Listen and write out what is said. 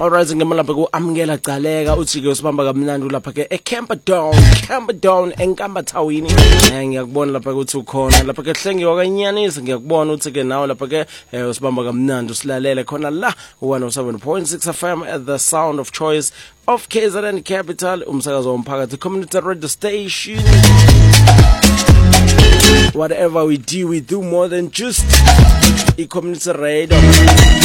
Alright, ngema lapha ku amukela Gcaleka uthi ke usibamba kamnandi lapha ke eCamperdown eNkambathawini. Ngiyakubona lapha ukuthi ukhona lapha ke hlengiwa kanyanisa ngiyakubona uthi ke nawe lapha ke usibamba kamnandi usilalele khona la 107.6 FM at the sound of choice of KZN Capital umsakazo womphakathi community radio station. Whatever we do more than just a community radio.